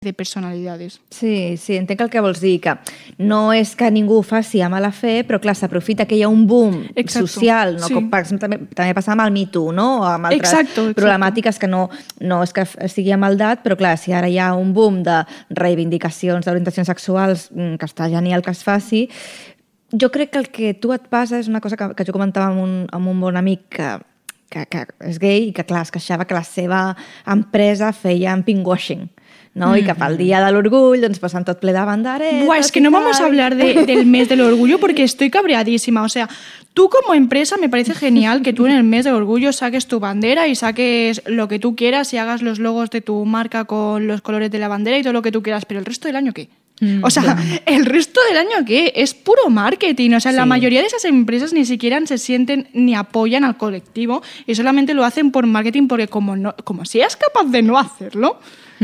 de personalidades. Sí, entenc el que vols dir, que no és que ningú ho faci a mala fe, però clar, s'aprofita que hi ha un boom social, no? Com per exemple, també passa amb el Me Too, no? O amb altres problemàtiques que no és que sigui a maldat, però clar, si ara hi ha un boom de reivindicacions d'orientacions sexuals, que està genial que es faci, jo crec que el que tu et passa és una cosa que jo comentava amb un bon amic que és gay i que clar, es queixava que la seva empresa feia pinkwashing, ¿no? Y que para el Día del Orgullo nos pasan todo ple de banderetas. Buah, es que no vamos a hablar del mes del orgullo porque estoy cabreadísima. O sea, tú como empresa me parece genial que tú en el mes del orgullo saques tu bandera y saques lo que tú quieras y hagas los logos de tu marca con los colores de la bandera y todo lo que tú quieras. Pero ¿el resto del año qué? O sea, ¿el resto del año qué? Es puro marketing. O sea, la mayoría de esas empresas ni siquiera se sienten ni apoyan al colectivo y solamente lo hacen por marketing porque como seas capaz de no hacerlo,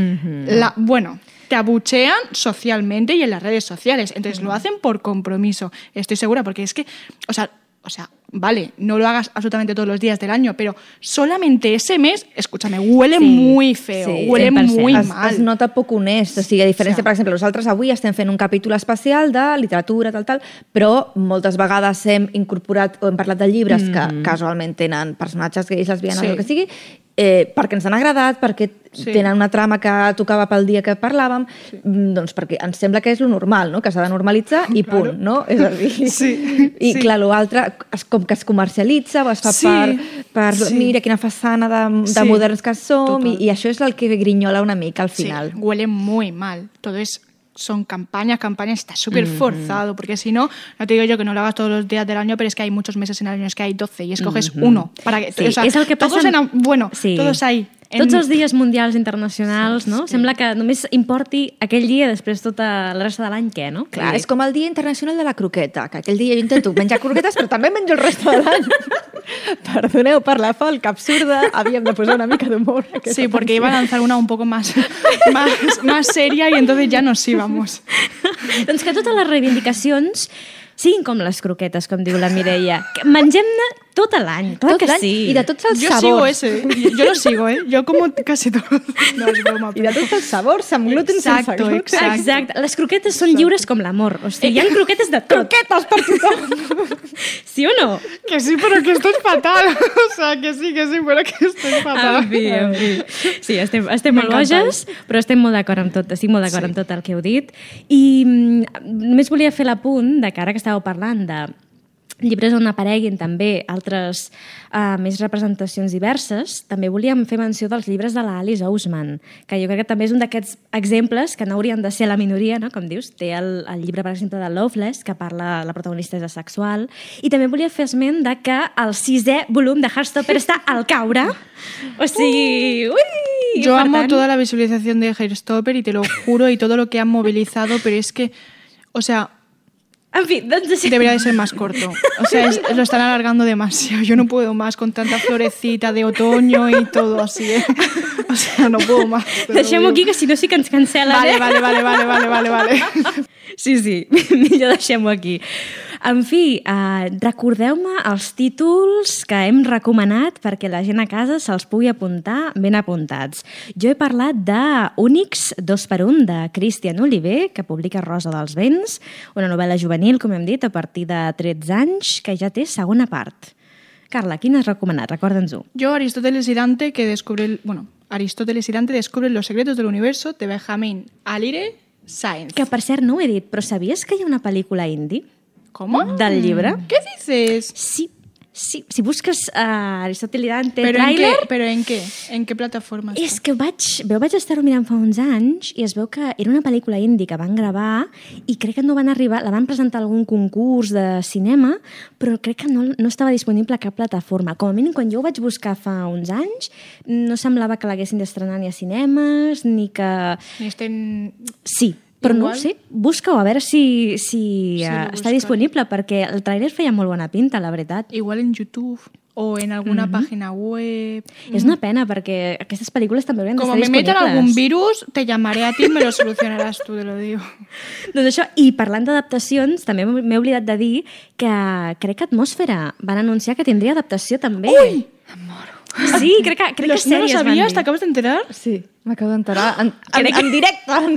te abuchean socialmente y en las redes sociales. Entonces lo hacen por compromiso. Estoy segura, porque es que, o sea, vale, no lo hagas absolutamente todos los días del año, pero solamente ese mes, escúchame, huele muy feo, huele muy mal. Es nota poc honest. O sigui, a diferència, per exemple, nosaltres avui estem fent un capítol especial de literatura, tal, però moltes vegades hem incorporat o hem parlat de llibres que casualment tenen personatges gais, lesbianes o el que sigui, perquè ens han agradat, perquè tenen una trama que tocava pel dia que parlàvem, doncs perquè ens sembla que és lo normal, no? Que s'ha de normalitzar i punt, no? És a dir, i clar, l'altre com que es comercialitza o es fa per mira quina façana de moderns que som, i això és el que grinyola una mica al final. Sí, huele muy mal. Todo son campañas, está súper forzado, porque si no, no te digo yo que no lo hagas todos los días del año, pero es que hay muchos meses en el año, es que hay 12 y escoges uno. Para que, o sea, és el que passa... Todos ahí. Tots els dies mundials internacionals, no? Sembla que només importi aquell dia, després tota la resta de l'any, què, no? Clar, és com el Dia Internacional de la Croqueta, que aquell dia jo intento menjar croquetes, però també menjo el resto de l'any. Perdoneu per la falca absurda, havíem de posar una mica d'humor. Sí, porque iba a lanzar una un poco más seria y entonces ya nos íbamos. Doncs que totes les reivindicacions siguin com les croquetes, com diu la Mireia. Mengem-ne tot l'any, clar que sí. I de tots els sabors. Yo sigo ese, yo lo sigo, yo como casi todo. No, és broma. I de tots els sabors, amb gluten, sense gluten. Exacte. Les croquetes són lliures com l'amor. O sigui, hi ha croquetes de tot. Croquetes per tothom. ¿Sí o no? Que sí, pero que esto es fatal. O sea, que sí, pero que esto es fatal. En fi. Sí, estem molt boges, però estem molt d'acord amb tot. Estic molt d'acord amb tot el que heu dit. I només volia fer l'apunt de que ara que estàveu parlant de llibres on apareguin també altres més representacions diverses, també volíem fer menció dels llibres de l'Alice Ousman, que jo crec que també és un d'aquests exemples que no haurien de ser la minoria, no? Com dius, té el llibre, per exemple, de Loveless, que parla, la protagonista és asexual, i també volia fer esment de que el 6è volum de Heartstopper està al caure, o sigui... Ui! Yo amo toda la visualización de Heartstopper y te lo juro, y todo lo que han movilizado, pero es que, o sea... En fi, doncs... Debería de ser más corto. O sea, lo están alargando demasiado. Yo no puedo más con tanta florecita de otoño y todo así, ¿eh? O sea, no puedo más. Deixem-ho aquí, que si no sí que ens cancel·len. Vale. Sí, millor deixem-ho aquí. En fi, recordeu-me els títols que hem recomanat perquè la gent a casa se'ls pugui apuntar ben apuntats. Jo he parlat de Únics 2x1 de Christian Oliver, que publica Rosa dels Vents, una novel·la juvenil, com hem dit, a partir de 13 anys, que ja té segona part. Carla, quin has recomanat? Recorda'ns-ho. Jo, Aristóteles y Dante descubre los secretos del universo de Benjamin Alire Sáenz. Que, per cert, no ho he dit, però sabies que hi ha una pel·lícula indie? ¿Cómo? Del llibre. ¿Qué dices? Sí. Si busques Aristóteles y Dante trailer... ¿Pero en qué? ¿En qué plataforma està? És que vaig estar-ho mirant fa uns anys i es veu que era una pel·lícula indie que van gravar i crec que no van arribar... La van presentar a algun concurs de cinema, però crec que no estava disponible a cap plataforma. Com a mínim, quan jo ho vaig buscar fa uns anys, no semblava que l'haguessin d'estrenar ni a cinemes, ni que... Ni estem... Sí, però igual, no ho sé, busca-ho a veure si està disponible, perquè el trailer feia molt bona pinta, la veritat. Igual en YouTube o en alguna página web. És una pena, perquè aquestes pel·lícules també haurien d'estar disponibles. Como me metan algún virus, te llamaré a ti y me lo solucionarás tú, te lo digo. Doncs això, i parlant d'adaptacions, també m'he oblidat de dir que crec que Atmosfera van anunciar que tindria adaptació també. Ui! Em moro. Sí, crec que no lo sabies, t'acabes d'enterar? Sí, m'acabo d'enterar en directe,